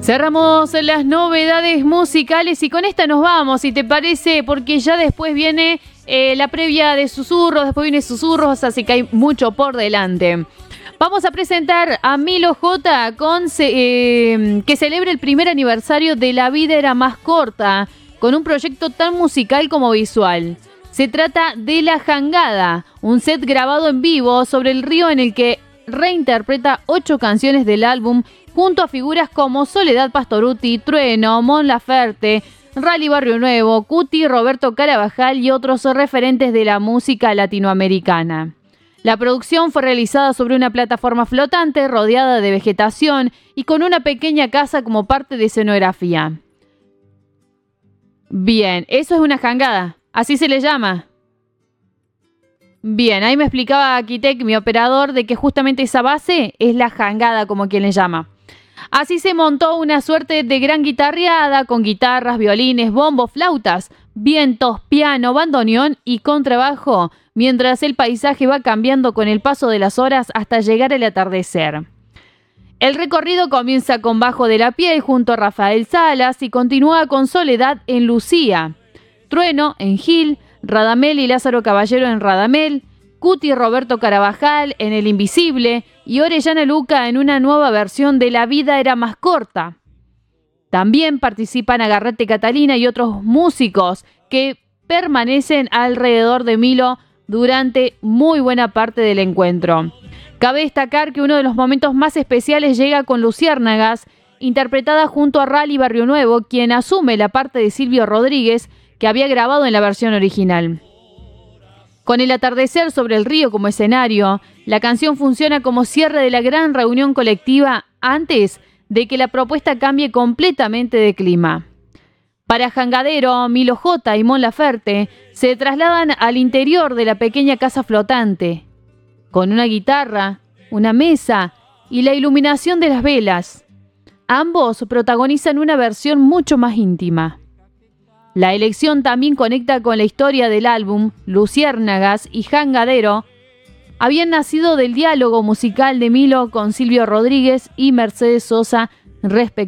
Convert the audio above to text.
Cerramos las novedades musicales y con esta nos vamos, si te parece, porque ya después viene la previa de Susurros, después viene Susurros, así que hay mucho por delante. Vamos a presentar a Milo J con que celebra el primer aniversario de La vida era más corta, con un proyecto tan musical como visual. Se trata de La Jangada, un set grabado en vivo sobre el río en el que reinterpreta 8 canciones del álbum junto a figuras como Soledad Pastorutti, Trueno, Mon Laferte, Rally Barrio Nuevo, Cuti, Roberto Carabajal y otros referentes de la música latinoamericana. La producción fue realizada sobre una plataforma flotante rodeada de vegetación y con una pequeña casa como parte de escenografía. Bien, eso es una jangada, así se le llama. Bien, ahí me explicaba Kitek, mi operador, de que justamente esa base es la jangada, como quien le llama. Así se montó una suerte de gran guitarreada con guitarras, violines, bombos, flautas, vientos, piano, bandoneón y contrabajo, mientras el paisaje va cambiando con el paso de las horas hasta llegar el atardecer. El recorrido comienza con Bajo de la Piel junto a Rafael Salas y continúa con Soledad en Lucía, Trueno en Gil, Radamel y Lázaro Caballero en Radamel, Cuti y Roberto Carabajal en El Invisible y Orellana Luca en una nueva versión de La vida era más corta. También participan Agarrate Catalina y otros músicos que permanecen alrededor de Milo durante muy buena parte del encuentro. Cabe destacar que uno de los momentos más especiales llega con Luciérnagas, interpretada junto a Rally Barrio Nuevo, quien asume la parte de Silvio Rodríguez que había grabado en la versión original. Con el atardecer sobre el río como escenario, la canción funciona como cierre de la gran reunión colectiva antes de que la propuesta cambie completamente de clima. Para Jangadero, Milo J y Mon Laferte se trasladan al interior de la pequeña casa flotante, con una guitarra, una mesa y la iluminación de las velas. Ambos protagonizan una versión mucho más íntima. La elección también conecta con la historia del álbum. Luciérnagas y Jangadero habían nacido del diálogo musical de Milo con Silvio Rodríguez y Mercedes Sosa, respectivamente.